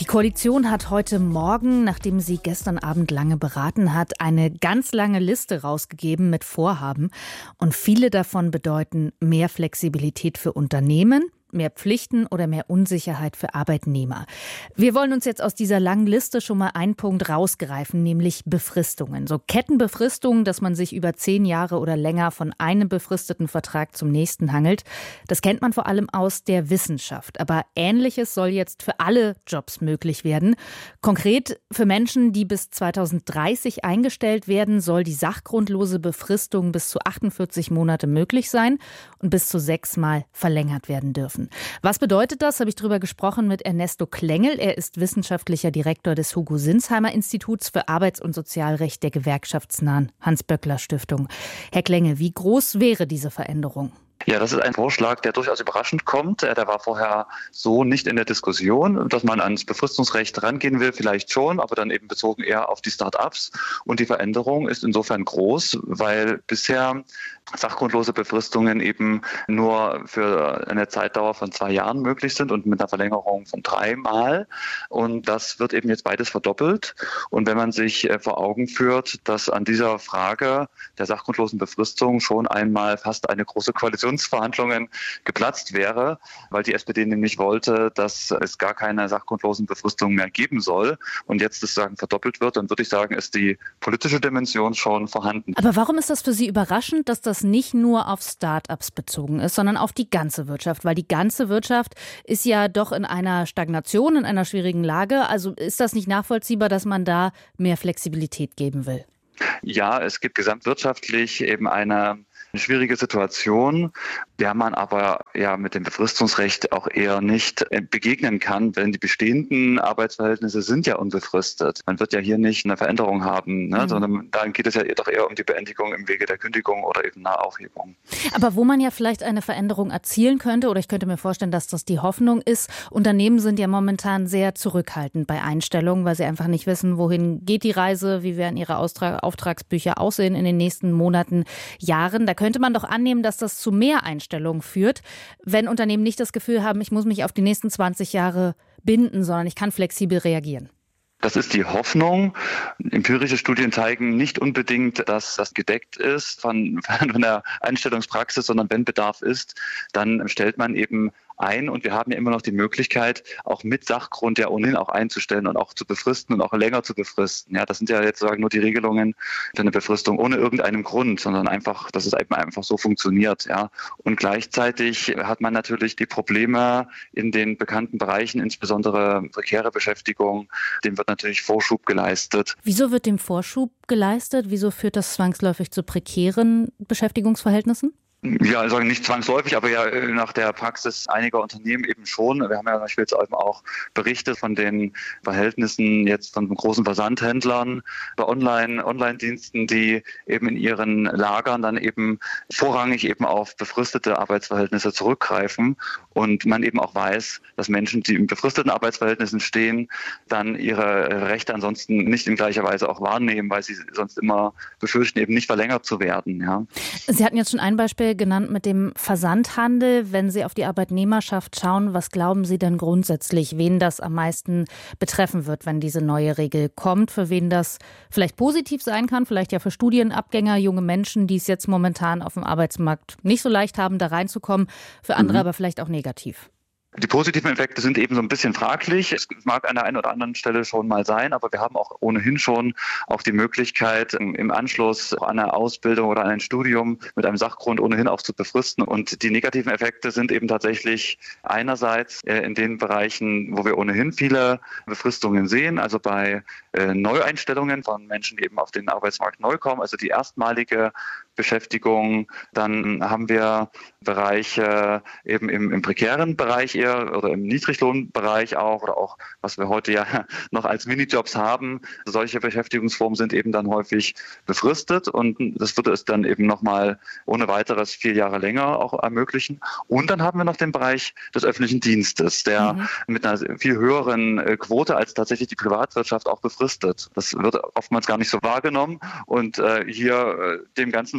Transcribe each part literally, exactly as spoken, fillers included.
Koalition hat heute Morgen, nachdem sie gestern Abend lange beraten hat, eine ganz lange Liste rausgegeben mit Vorhaben. Und viele davon bedeuten mehr Flexibilität für Unternehmen, mehr Pflichten oder mehr Unsicherheit für Arbeitnehmer. Wir wollen uns jetzt aus dieser langen Liste schon mal einen Punkt rausgreifen, nämlich Befristungen. So Kettenbefristungen, dass man sich über zehn Jahre oder länger von einem befristeten Vertrag zum nächsten hangelt. Das kennt man vor allem aus der Wissenschaft. Aber Ähnliches soll jetzt für alle Jobs möglich werden. Konkret für Menschen, die bis zweitausenddreißig eingestellt werden, soll die sachgrundlose Befristung bis zu achtundvierzig Monate möglich sein und bis zu sechsmal verlängert werden dürfen. Was bedeutet das? Habe ich darüber gesprochen mit Ernesto Klengel. Er ist wissenschaftlicher Direktor des Hugo-Sinsheimer-Instituts für Arbeits- und Sozialrecht der gewerkschaftsnahen Hans-Böckler-Stiftung. Herr Klengel, wie groß wäre diese Veränderung? Ja, das ist ein Vorschlag, der durchaus überraschend kommt. Der war vorher so nicht in der Diskussion, dass man ans Befristungsrecht rangehen will, vielleicht schon, aber dann eben bezogen eher auf die Start-ups. Und die Veränderung ist insofern groß, weil bisher sachgrundlose Befristungen eben nur für eine Zeitdauer von zwei Jahren möglich sind und mit einer Verlängerung von dreimal. Und das wird eben jetzt beides verdoppelt. Und wenn man sich vor Augen führt, dass an dieser Frage der sachgrundlosen Befristung schon einmal fast eine große Koalitionsverhandlungen geplatzt wäre, weil die S P D nämlich wollte, dass es gar keine sachgrundlosen Befristungen mehr geben soll und jetzt sozusagen verdoppelt wird, dann würde ich sagen, ist die politische Dimension schon vorhanden. Aber warum ist das für Sie überraschend, dass das nicht nur auf Start-ups bezogen ist, sondern auf die ganze Wirtschaft? Weil die ganze Wirtschaft ist ja doch in einer Stagnation, in einer schwierigen Lage. Also ist das nicht nachvollziehbar, dass man da mehr Flexibilität geben will? Ja, es gibt gesamtwirtschaftlich eben eine Eine schwierige Situation, der man aber ja mit dem Befristungsrecht auch eher nicht begegnen kann, denn die bestehenden Arbeitsverhältnisse sind ja unbefristet. Man wird ja hier nicht eine Veränderung haben, ne? Mhm. sondern da geht es ja doch eher um die Beendigung im Wege der Kündigung oder eben einer Aufhebung. Aber wo man ja vielleicht eine Veränderung erzielen könnte, oder ich könnte mir vorstellen, dass das die Hoffnung ist, Unternehmen sind ja momentan sehr zurückhaltend bei Einstellungen, weil sie einfach nicht wissen, wohin geht die Reise, wie werden ihre Austrag- Auftragsbücher aussehen in den nächsten Monaten, Jahren. Da könnte man doch annehmen, dass das zu mehr Einstellungen führt, wenn Unternehmen nicht das Gefühl haben, ich muss mich auf die nächsten zwanzig Jahre binden, sondern ich kann flexibel reagieren. Das ist die Hoffnung. Empirische Studien zeigen nicht unbedingt, dass das gedeckt ist von, von der Einstellungspraxis, sondern wenn Bedarf ist, dann stellt man eben ein und wir haben ja immer noch die Möglichkeit, auch mit Sachgrund ja ohnehin auch einzustellen und auch zu befristen und auch länger zu befristen. Ja, das sind ja jetzt sagen nur die Regelungen für eine Befristung ohne irgendeinen Grund, sondern einfach, dass es eben einfach so funktioniert. Ja, und gleichzeitig hat man natürlich die Probleme in den bekannten Bereichen, insbesondere prekäre Beschäftigung, dem wird natürlich Vorschub geleistet. Wieso wird dem Vorschub geleistet? Wieso führt das zwangsläufig zu prekären Beschäftigungsverhältnissen? Ja, also nicht zwangsläufig, aber ja nach der Praxis einiger Unternehmen eben schon. Wir haben ja beispielsweise auch Berichte von den Verhältnissen jetzt von großen Versandhändlern bei Online, Online-Diensten, die eben in ihren Lagern dann eben vorrangig eben auf befristete Arbeitsverhältnisse zurückgreifen und man eben auch weiß, dass Menschen, die in befristeten Arbeitsverhältnissen stehen, dann ihre Rechte ansonsten nicht in gleicher Weise auch wahrnehmen, weil sie sonst immer befürchten, eben nicht verlängert zu werden. Ja. Sie hatten jetzt schon ein Beispiel genannt mit dem Versandhandel. Wenn Sie auf die Arbeitnehmerschaft schauen, was glauben Sie denn grundsätzlich, wen das am meisten betreffen wird, wenn diese neue Regel kommt? Für wen das vielleicht positiv sein kann, vielleicht ja für Studienabgänger, junge Menschen, die es jetzt momentan auf dem Arbeitsmarkt nicht so leicht haben, da reinzukommen, für andere mhm. aber vielleicht auch negativ. Die positiven Effekte sind eben so ein bisschen fraglich. Es mag an der einen oder anderen Stelle schon mal sein, aber wir haben auch ohnehin schon auch die Möglichkeit, im Anschluss an eine Ausbildung oder an ein Studium mit einem Sachgrund ohnehin auch zu befristen. Und die negativen Effekte sind eben tatsächlich einerseits in den Bereichen, wo wir ohnehin viele Befristungen sehen, also bei Neueinstellungen von Menschen, die eben auf den Arbeitsmarkt neu kommen, also die erstmalige Beschäftigung. Dann haben wir Bereiche eben im, im prekären Bereich eher oder im Niedriglohnbereich auch oder auch, was wir heute ja noch als Minijobs haben. Solche Beschäftigungsformen sind eben dann häufig befristet und das würde es dann eben nochmal ohne weiteres vier Jahre länger auch ermöglichen. Und dann haben wir noch den Bereich des öffentlichen Dienstes, der mhm. mit einer viel höheren Quote als tatsächlich die Privatwirtschaft auch befristet. Das wird oftmals gar nicht so wahrgenommen und äh, hier äh, dem Ganzen wird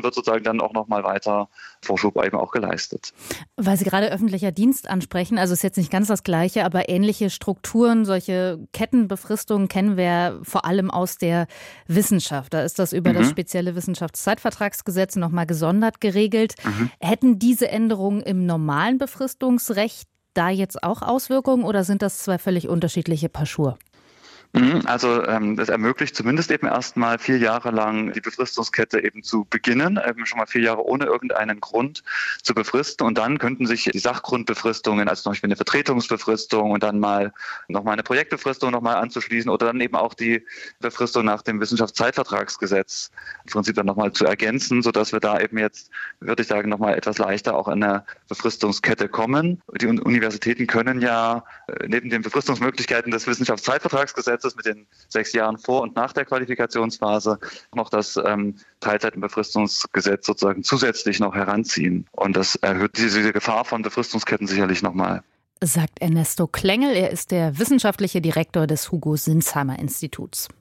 wird sozusagen dann auch nochmal weiter Vorschub eben auch geleistet. Weil Sie gerade öffentlicher Dienst ansprechen, also ist jetzt nicht ganz das Gleiche, aber ähnliche Strukturen, solche Kettenbefristungen kennen wir vor allem aus der Wissenschaft. Da ist das über mhm. das spezielle Wissenschaftszeitvertragsgesetz nochmal gesondert geregelt. Mhm. Hätten diese Änderungen im normalen Befristungsrecht da jetzt auch Auswirkungen oder sind das zwei völlig unterschiedliche Paar Schuhe? Also ähm, das ermöglicht zumindest eben erstmal vier Jahre lang die Befristungskette eben zu beginnen, eben schon mal vier Jahre ohne irgendeinen Grund zu befristen und dann könnten sich die Sachgrundbefristungen, also zum Beispiel eine Vertretungsbefristung und dann mal nochmal eine Projektbefristung nochmal anzuschließen oder dann eben auch die Befristung nach dem Wissenschaftszeitvertragsgesetz im Prinzip dann nochmal zu ergänzen, sodass wir da eben jetzt, würde ich sagen, nochmal etwas leichter auch in eine Befristungskette kommen. Die Universitäten können ja neben den Befristungsmöglichkeiten des Wissenschaftszeitvertragsgesetzes mit den sechs Jahren vor und nach der Qualifikationsphase noch das ähm, Teilzeitenbefristungsgesetz sozusagen zusätzlich noch heranziehen. Und das erhöht diese, diese Gefahr von Befristungsketten sicherlich nochmal. Sagt Ernesto Klengel. Er ist der wissenschaftliche Direktor des Hugo Sinsheimer Instituts.